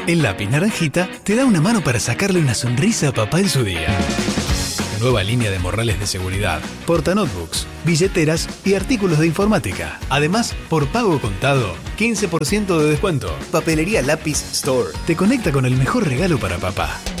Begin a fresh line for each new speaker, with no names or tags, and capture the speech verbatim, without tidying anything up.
El lápiz naranjita te da una mano para sacarle una sonrisa a papá en su día. Nueva línea de morrales de seguridad, portanotebooks, billeteras y artículos de informática. Además, por pago contado, quince por ciento de descuento.
Papelería Lápiz Store.
Te conecta con el mejor regalo para papá.